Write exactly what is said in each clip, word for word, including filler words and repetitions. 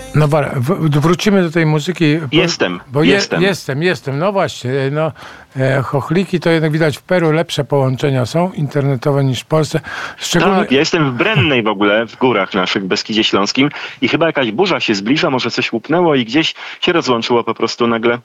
No w, wrócimy do tej muzyki. Bo, jestem, bo jestem. Je, jestem, jestem. No właśnie, no, e, chochliki to jednak widać w Peru lepsze połączenia są internetowe niż w Polsce. Szczególnie... Tak, ja jestem w Brennej w ogóle, w górach naszych, w Beskidzie Śląskim i chyba jakaś burza się zbliża, może coś łupnęło i gdzieś się rozłączyło po prostu nagle.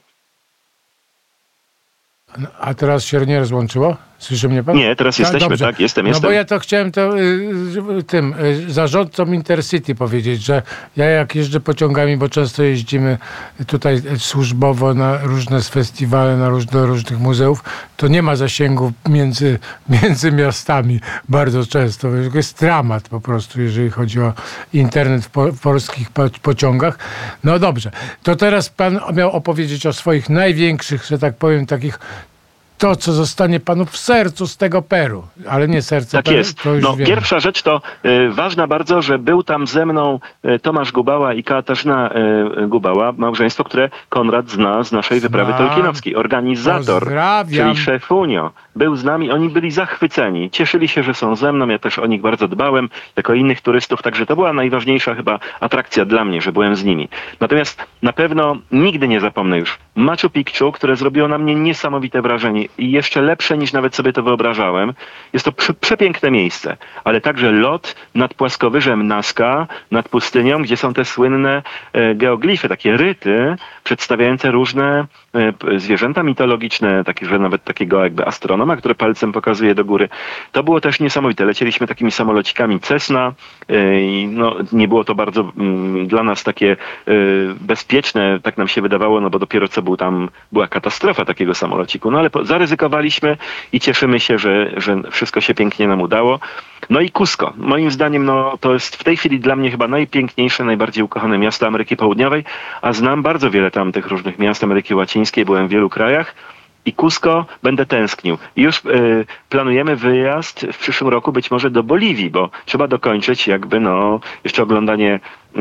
A teraz się nie rozłączyło? Słyszy mnie pan? Nie, teraz jesteśmy, dobrze. tak, jestem, no jestem. No bo ja to chciałem to y, tym y, zarządcom Intercity powiedzieć, że ja jak jeżdżę pociągami, bo często jeździmy tutaj służbowo na różne festiwale, na róż, do różnych muzeów, to nie ma zasięgu między, między miastami bardzo często. To jest dramat po prostu, jeżeli chodzi o internet w, po, w polskich po, pociągach. No dobrze, to teraz pan miał opowiedzieć o swoich największych, że tak powiem, takich to, co zostanie panu w sercu z tego Peru, ale nie serce tak Peru. jest. To już no, wiemy. Pierwsza rzecz to y, ważna bardzo, że był tam ze mną y, Tomasz Gubała i Katarzyna y, Gubała, małżeństwo, które Konrad zna z naszej wyprawy Znam. tolkienowskiej. Organizator, Pozdrawiam. czyli szefunio, był z nami. Oni byli zachwyceni. Cieszyli się, że są ze mną. Ja też o nich bardzo dbałem, jako innych turystów. Także to była najważniejsza chyba atrakcja dla mnie, że byłem z nimi. Natomiast na pewno nigdy nie zapomnę już Machu Picchu, które zrobiło na mnie niesamowite wrażenie i jeszcze lepsze niż nawet sobie to wyobrażałem. Jest to prze- przepiękne miejsce, ale także lot nad płaskowyżem Nazca, nad pustynią, gdzie są te słynne e, geoglify, takie ryty przedstawiające różne e, zwierzęta mitologiczne, takie, że nawet takiego jakby astronoma, który palcem pokazuje do góry. To było też niesamowite. Lecieliśmy takimi samolocikami Cessna e, i no, nie było to bardzo m, dla nas takie e, bezpieczne, tak nam się wydawało, no bo dopiero co był tam, była katastrofa takiego samolociku. No ale po, zaryzykowaliśmy i cieszymy się, że, że wszystko się pięknie nam udało. No i Cusco. Moim zdaniem no, to jest w tej chwili dla mnie chyba najpiękniejsze, najbardziej ukochane miasto Ameryki Południowej, a znam bardzo wiele tam tych różnych miast Ameryki Łacińskiej, byłem w wielu krajach. I Cusco będę tęsknił. I już y, planujemy wyjazd w przyszłym roku być może do Boliwii, bo trzeba dokończyć jakby no jeszcze oglądanie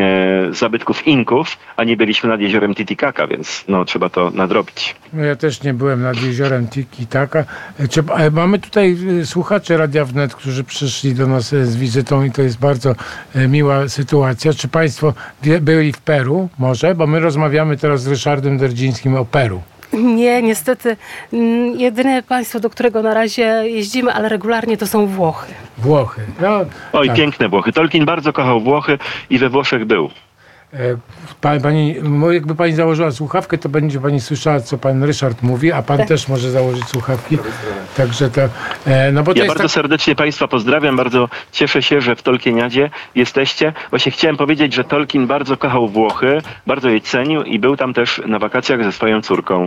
e, zabytków Inków, a nie byliśmy nad jeziorem Titicaca, więc no trzeba to nadrobić. No ja też nie byłem nad jeziorem Titicaca. Czy, mamy tutaj słuchacze Radia Wnet, którzy przyszli do nas z wizytą i to jest bardzo miła sytuacja. Czy państwo byli w Peru? Może? Bo my rozmawiamy teraz z Ryszardem Derdzińskim o Peru. Nie, niestety. Jedyne państwo, do którego na razie jeździmy, ale regularnie, to są Włochy. Włochy. No, Oj, tak. Piękne Włochy. Tolkien bardzo kochał Włochy i we Włoszech był. Pani, pani, jakby pani założyła słuchawkę, to będzie pani słyszała, co pan Ryszard mówi, a pan tak. też może założyć słuchawki. Także to, no bo to ja jest bardzo tak... serdecznie państwa pozdrawiam, bardzo cieszę się, że w Tolkieniadzie jesteście. Właśnie chciałem powiedzieć, że Tolkien bardzo kochał Włochy, bardzo je cenił i był tam też na wakacjach ze swoją córką.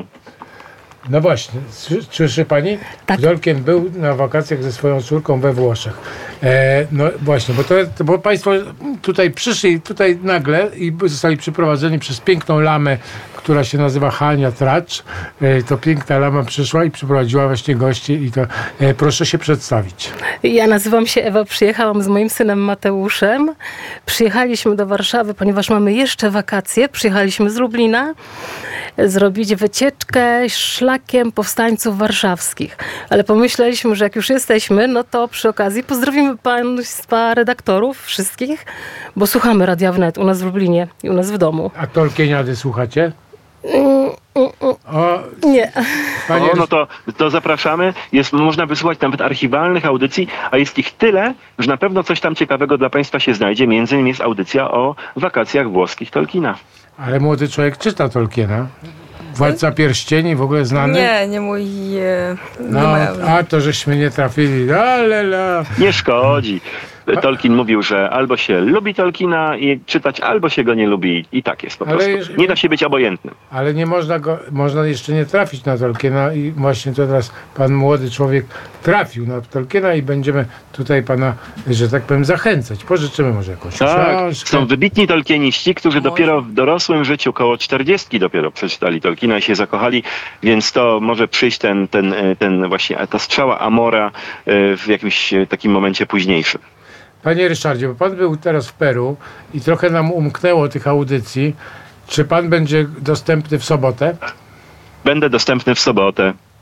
No właśnie, słyszy pani? Tak. Tolkien był na wakacjach ze swoją córką we Włoszech. E, no właśnie, bo, to, bo państwo tutaj przyszli tutaj nagle i zostali przyprowadzeni przez piękną lamę, która się nazywa Hania Tracz. E, to piękna lama przyszła i przyprowadziła właśnie gości i to e, proszę się przedstawić. Ja nazywam się Ewa, przyjechałam z moim synem Mateuszem. Przyjechaliśmy do Warszawy, ponieważ mamy jeszcze wakacje. Przyjechaliśmy z Lublina zrobić wycieczkę szlakiem powstańców warszawskich. Ale pomyśleliśmy, że jak już jesteśmy, no to przy okazji pozdrowimy państwa redaktorów wszystkich, bo słuchamy Radia Wnet u nas w Lublinie i u nas w domu. A Tolkieniady słuchacie? Mm, mm, mm. O, nie. Panie... O, no to, to zapraszamy. Jest, można wysłuchać nawet archiwalnych audycji, a jest ich tyle, że na pewno coś tam ciekawego dla państwa się znajdzie. Między innymi jest audycja o wakacjach włoskich Tolkiena. Ale młody człowiek czyta Tolkiena. Władca Pierścieni w ogóle znany? Nie, nie mój... Nie no, moja... a to żeśmy nie trafili. Ale la. Nie szkodzi. Tolkien mówił, że albo się lubi Tolkiena i czytać, albo się go nie lubi. I tak jest po ale prostu. jeż... Nie da się być obojętnym. Ale nie można go, można jeszcze nie trafić na Tolkiena i właśnie to teraz pan młody człowiek trafił na Tolkiena i będziemy tutaj pana, że tak powiem, zachęcać. Pożyczymy może jakąś tak, książkę. są wybitni Tolkieniści, którzy dopiero w dorosłym życiu, koło czterdziestki dopiero przeczytali Tolkiena i się zakochali, więc to może przyjść ten, ten, ten właśnie, ta strzała Amora w jakimś takim momencie późniejszym. Panie Ryszardzie, bo pan był teraz w Peru i trochę nam umknęło tych audycji. Czy pan będzie dostępny w sobotę? Będę dostępny w sobotę.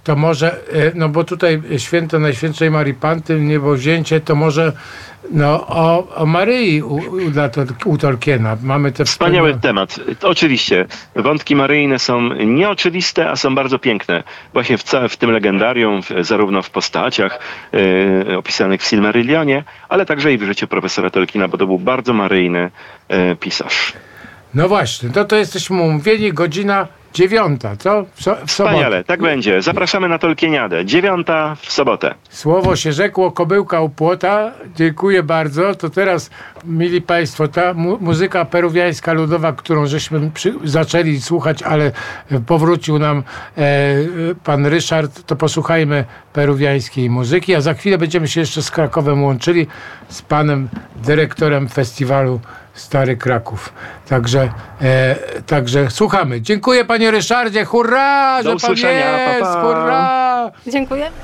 to może, no bo tutaj święto Najświętszej Marii Panny, niebowzięcie, to może no, o, o Maryi u, u, dla to, u Tolkiena. Mamy te Wspaniały wspólne... temat. Oczywiście, wątki maryjne są nieoczywiste, a są bardzo piękne. Właśnie w, ca- w tym legendarium, w, zarówno w postaciach e, opisanych w Silmarillionie, ale także i w życiu profesora Tolkiena, bo to był bardzo maryjny e, pisarz. No właśnie, to to jesteśmy umówieni, godzina dziewiąta, co? W, so, w sobotę. Wspaniale, tak będzie. Zapraszamy na Tolkieniadę. Dziewiąta w sobotę. Słowo się rzekło, kobyłka u płota. Dziękuję bardzo. To teraz, mili Państwo, ta mu- muzyka peruwiańska ludowa, którą żeśmy przy- zaczęli słuchać, ale powrócił nam e, pan Ryszard, to posłuchajmy peruwiańskiej muzyki, a za chwilę będziemy się jeszcze z Krakowem łączyli, z panem dyrektorem festiwalu Stary Kraków. Także, e, także słuchamy. Dziękuję panie Ryszardzie. Hurra, Do że usłyszenia. pan jest. Pa, pa. Dziękuję.